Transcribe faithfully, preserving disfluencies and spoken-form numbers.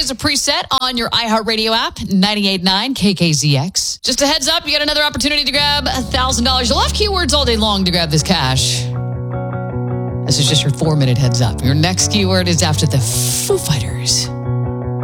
is a preset on your iHeartRadio app, ninety-eight point nine K K Z X. Just a heads up, you got another opportunity to grab one thousand dollars. You'll have keywords all day long to grab this cash. This is just your four-minute heads up. Your next keyword is after the Foo Fighters.